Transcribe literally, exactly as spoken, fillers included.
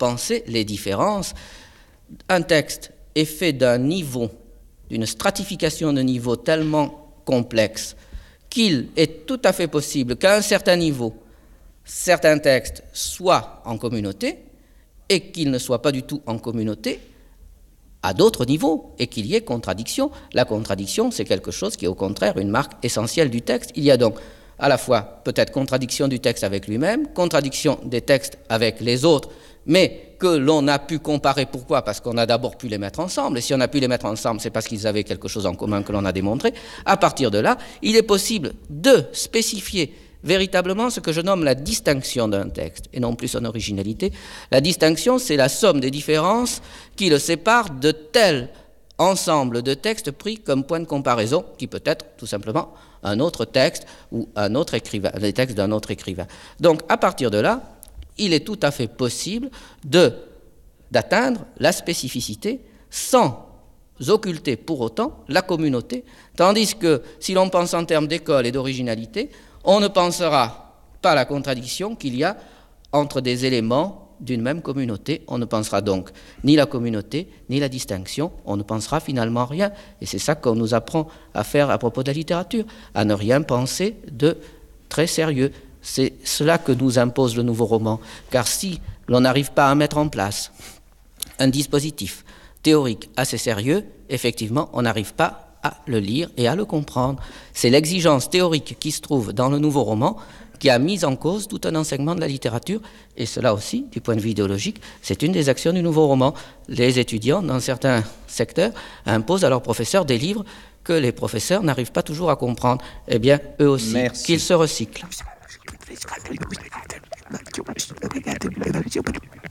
penser les différences. Un texte est fait d'un niveau, d'une stratification de niveau tellement complexe qu'il est tout à fait possible qu'à un certain niveau, certains textes soient en communauté et qu'ils ne soient pas du tout en communauté à d'autres niveaux et qu'il y ait contradiction. La contradiction, c'est quelque chose qui est au contraire une marque essentielle du texte. Il y a donc à la fois peut-être contradiction du texte avec lui-même, contradiction des textes avec les autres, mais que l'on a pu comparer. Pourquoi? Parce qu'on a d'abord pu les mettre ensemble, et si on a pu les mettre ensemble, c'est parce qu'ils avaient quelque chose en commun que l'on a démontré. À partir de là, il est possible de spécifier véritablement ce que je nomme la distinction d'un texte, et non plus son originalité. La distinction, c'est la somme des différences qui le séparent de tel ensemble de textes pris comme point de comparaison, qui peut être tout simplement un autre texte ou un autre écrivain, les textes d'un autre écrivain. Donc, à partir de là, il est tout à fait possible de, d'atteindre la spécificité sans occulter pour autant la communauté, tandis que si l'on pense en termes d'école et d'originalité, on ne pensera pas à la contradiction qu'il y a entre des éléments d'une même communauté. On ne pensera donc ni la communauté, ni la distinction, on ne pensera finalement rien. Et c'est ça qu'on nous apprend à faire à propos de la littérature, à ne rien penser de très sérieux. C'est cela que nous impose le nouveau roman, car si l'on n'arrive pas à mettre en place un dispositif théorique assez sérieux, effectivement, on n'arrive pas à le lire et à le comprendre. C'est l'exigence théorique qui se trouve dans le nouveau roman qui a mis en cause tout un enseignement de la littérature, et cela aussi, du point de vue idéologique, c'est une des actions du nouveau roman. Les étudiants, dans certains secteurs, imposent à leurs professeurs des livres que les professeurs n'arrivent pas toujours à comprendre. Eh bien, eux aussi, Merci. Qu'ils se recyclent.